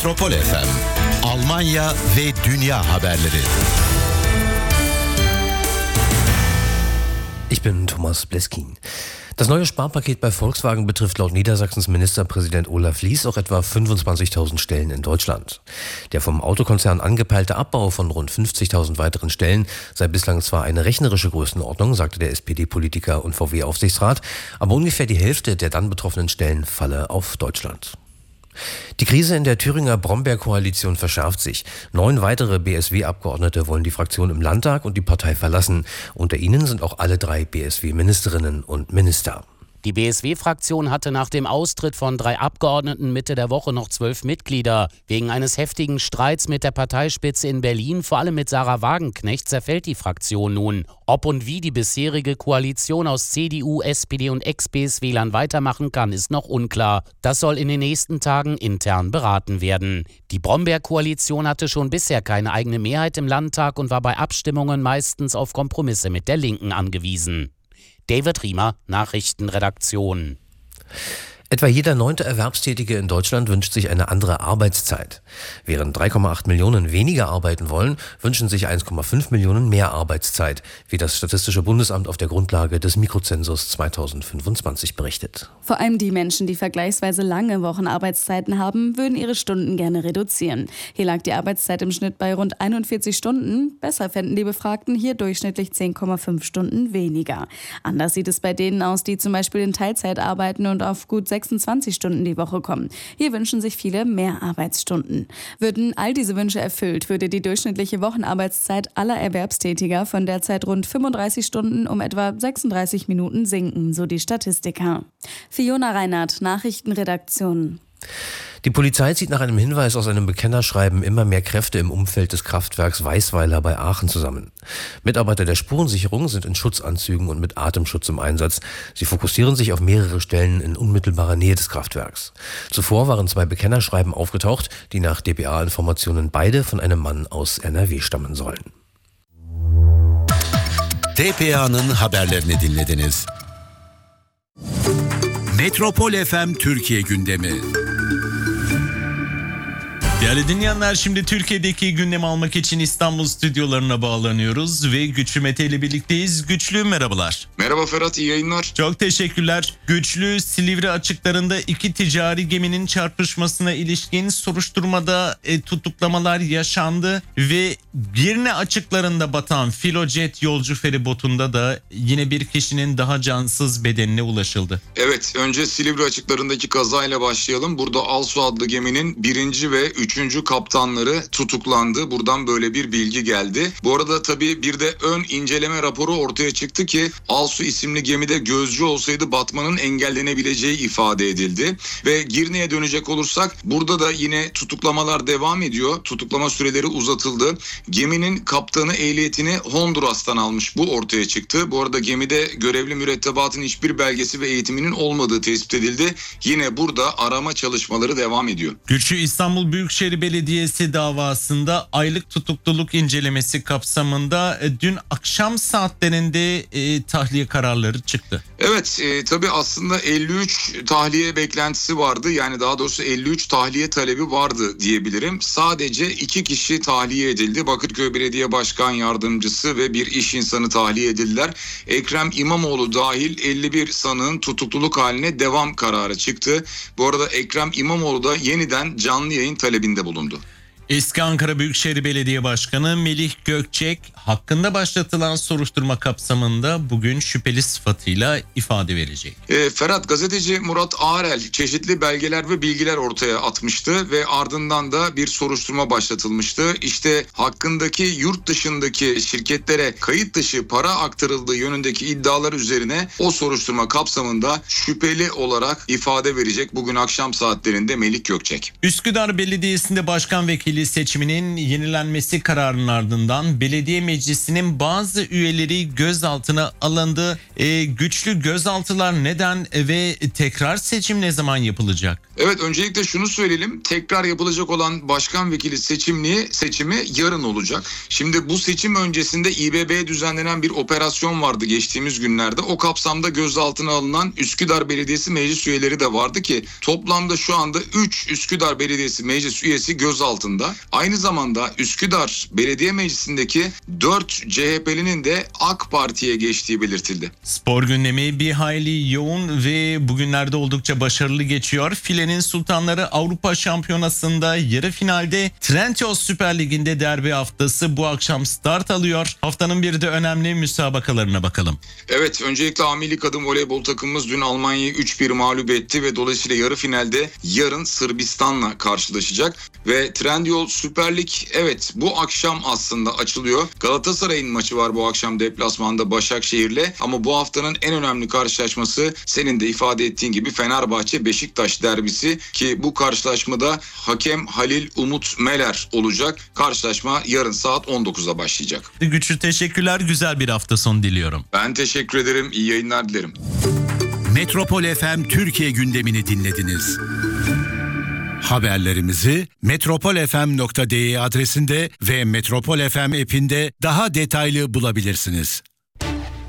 Metropol FM, Almanya ve dünya haberleri. Ich bin Thomas Bleskin. Das neue Sparpaket bei Volkswagen betrifft laut Niedersachsens Ministerpräsident Olaf Lies auch etwa 25.000 Stellen in Deutschland. Der vom Autokonzern angepeilte Abbau von rund 50.000 weiteren Stellen sei bislang zwar eine rechnerische Größenordnung, sagte der SPD-Politiker und VW-Aufsichtsrat, aber ungefähr die Hälfte der dann betroffenen Stellen falle auf Deutschland. Die Krise in der Thüringer Brombeer-Koalition verschärft sich. 9 weitere BSW-Abgeordnete wollen die Fraktion im Landtag und die Partei verlassen. Unter ihnen sind auch alle 3 BSW-Ministerinnen und Minister. Die BSW-Fraktion hatte nach dem Austritt von 3 Abgeordneten Mitte der Woche noch 12 Mitglieder. Wegen eines heftigen Streits mit der Parteispitze in Berlin, vor allem mit Sarah Wagenknecht, zerfällt die Fraktion nun. Ob und wie die bisherige Koalition aus CDU, SPD und Ex-BSWlern weitermachen kann, ist noch unklar. Das soll in den nächsten Tagen intern beraten werden. Die Brombeer-Koalition hatte schon bisher keine eigene Mehrheit im Landtag und war bei Abstimmungen meistens auf Kompromisse mit der Linken angewiesen. David Riemer, Nachrichtenredaktion. Etwa jeder 9. Erwerbstätige in Deutschland wünscht sich eine andere Arbeitszeit. Während 3,8 Millionen weniger arbeiten wollen, wünschen sich 1,5 Millionen mehr Arbeitszeit, wie das Statistische Bundesamt auf der Grundlage des Mikrozensus 2025 berichtet. Vor allem die Menschen, die vergleichsweise lange Wochenarbeitszeiten haben, würden ihre Stunden gerne reduzieren. Hier lag die Arbeitszeit im Schnitt bei rund 41 Stunden. Besser fänden die Befragten hier durchschnittlich 10,5 Stunden weniger. Anders sieht es bei denen aus, die zum Beispiel in Teilzeit arbeiten und auf gut 26 Stunden die Woche kommen. Hier wünschen sich viele mehr Arbeitsstunden. Würden all diese Wünsche erfüllt, würde die durchschnittliche Wochenarbeitszeit aller Erwerbstätiger von derzeit rund 35 Stunden um etwa 36 Minuten sinken, so die Statistiker. Fiona Reinhardt, Nachrichtenredaktion. Die Polizei zieht nach einem Hinweis aus einem Bekennerschreiben immer mehr Kräfte im Umfeld des Kraftwerks Weißweiler bei Aachen zusammen. Mitarbeiter der Spurensicherung sind in Schutzanzügen und mit Atemschutz im Einsatz. Sie fokussieren sich auf mehrere Stellen in unmittelbarer Nähe des Kraftwerks. Zuvor waren 2 Bekennerschreiben aufgetaucht, die nach dpa-Informationen beide von einem Mann aus NRW stammen sollen. dpa'nın haberlerini dinlediniz. Metropol FM Türkiye gündemi. Değerli dinleyenler, şimdi Türkiye'deki gündemi almak için İstanbul stüdyolarına bağlanıyoruz ve Güçlü Mete ile birlikteyiz. Güçlü, merhabalar. Merhaba Ferhat, iyi yayınlar. Çok teşekkürler. Güçlü, Silivri açıklarında 2 ticari geminin çarpışmasına ilişkin soruşturmada tutuklamalar yaşandı ve Girne açıklarında batan Filojet yolcu feribotunda da yine bir kişinin daha cansız bedenine ulaşıldı. Evet, önce Silivri açıklarındaki kazayla başlayalım. Burada Alsu adlı geminin 1. ve 3. kaptanları tutuklandı. Buradan böyle bir bilgi geldi. Bu arada tabii bir de ön inceleme raporu ortaya çıktı ki Alsu isimli gemide gözcü olsaydı batmanın engellenebileceği ifade edildi. Ve Girne'ye dönecek olursak burada da yine tutuklamalar devam ediyor. Tutuklama süreleri uzatıldı. Geminin kaptanı ehliyetini Honduras'tan almış. Bu ortaya çıktı. Bu arada gemide görevli mürettebatın hiçbir belgesi ve eğitiminin olmadığı tespit edildi. Yine burada arama çalışmaları devam ediyor. Güçlü, İstanbul Büyükşehir Belediyesi davasında aylık tutukluluk incelemesi kapsamında dün akşam saatlerinde tahliye kararları çıktı. Evet, tabii aslında 53 tahliye beklentisi vardı. Yani daha doğrusu 53 tahliye talebi vardı diyebilirim. Sadece 2 kişi tahliye edildi. Bakırköy Belediye Başkan Yardımcısı ve bir iş insanı tahliye edildiler. Ekrem İmamoğlu dahil 51 sanığın tutukluluk haline devam kararı çıktı. Bu arada Ekrem İmamoğlu da yeniden canlı yayın talebinde bulundu. Eski Ankara Büyükşehir Belediye Başkanı Melih Gökçek hakkında başlatılan soruşturma kapsamında bugün şüpheli sıfatıyla ifade verecek. Ferhat, gazeteci Murat Ağrel çeşitli belgeler ve bilgiler ortaya atmıştı ve ardından da bir soruşturma başlatılmıştı. İşte hakkındaki yurt dışındaki şirketlere kayıt dışı para aktarıldığı yönündeki iddialar üzerine o soruşturma kapsamında şüpheli olarak ifade verecek bugün akşam saatlerinde Melih Gökçek. Üsküdar Belediyesi'nde başkan vekili vekili seçiminin yenilenmesi kararının ardından belediye meclisinin bazı üyeleri gözaltına alındı. Güçlü gözaltılar neden ve tekrar seçim ne zaman yapılacak? Evet, öncelikle şunu söyleyelim. Tekrar yapılacak olan başkan vekili seçimi yarın olacak. Şimdi bu seçim öncesinde İBB'ye düzenlenen bir operasyon vardı geçtiğimiz günlerde. O kapsamda gözaltına alınan Üsküdar Belediyesi meclis üyeleri de vardı ki toplamda şu anda 3 Üsküdar Belediyesi meclis üyesi gözaltında. Aynı zamanda Üsküdar Belediye Meclisi'ndeki 4 CHP'linin de AK Parti'ye geçtiği belirtildi. Spor gündemi bir hayli yoğun ve bugünlerde oldukça başarılı geçiyor. Filenin Sultanları Avrupa Şampiyonası'nda yarı finalde Trendyol Süper Ligi'nde derbi haftası bu akşam start alıyor. Haftanın bir de önemli müsabakalarına bakalım. Evet, öncelikle A.Milli Kadın Voleybol takımımız dün Almanya'yı 3-1 mağlup etti ve dolayısıyla yarı finalde yarın Sırbistan'la karşılaşacak. Ve Trendyol Süper Lig bu akşam aslında açılıyor. Galatasaray'ın maçı var bu akşam deplasmanda Başakşehir'le ama bu haftanın en önemli karşılaşması senin de ifade ettiğin gibi Fenerbahçe-Beşiktaş derbisi ki bu karşılaşmada hakem Halil Umut Meler olacak. Karşılaşma yarın saat 19'da başlayacak. Güçlü teşekkürler, güzel bir hafta sonu diliyorum. Ben teşekkür ederim, iyi yayınlar dilerim. Metropol FM Türkiye gündemini dinlediniz. Haberlerimizi metropolfm.de adresinde ve Metropol FM app'inde daha detaylı bulabilirsiniz.